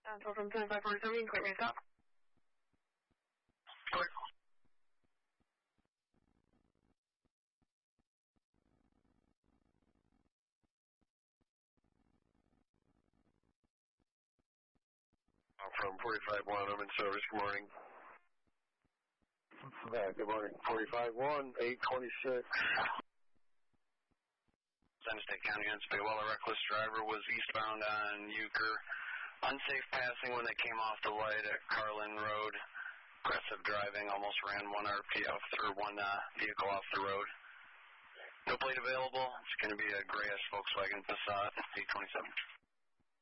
From 2547, clear me stop. From 45-1, I'm in service. Good morning. Good morning. 45-1, 826. San State County, Unspeakable. A reckless driver was eastbound on Euchre. Unsafe passing when they came off the light at Carlin Road. Aggressive driving, almost ran one vehicle off the road. No plate available. It's going to be a grayish Volkswagen Passat, 827.